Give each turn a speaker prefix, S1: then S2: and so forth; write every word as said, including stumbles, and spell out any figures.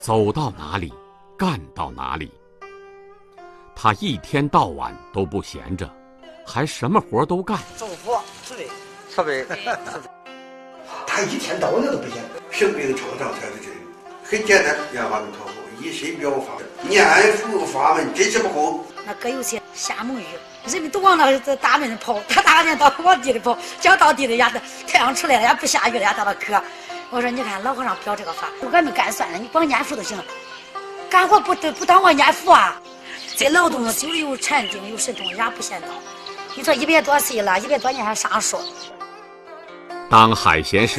S1: 走到哪里，干到哪里。他一天到晚都不闲着，还什么活都干。
S2: 走活，是的，
S3: 设备。
S4: 他一天到晚都不闲。
S5: 生病创伤才是真，很简单，研发跟客户一身表法，念佛法门真是不空。
S2: 那哥有些瞎蒙雨，人们都往那大门跑，他大人到往地里跑，脚到地里呀，太阳出来了也不下雨了，也到了渴。我说你看老和尚表这个法，俺们干算了，你光念佛就行了，干活不不当我念佛啊。这劳动久了有禅定有神通，也不嫌早。你说一百多岁了，一百多年还上树。
S1: 当海贤是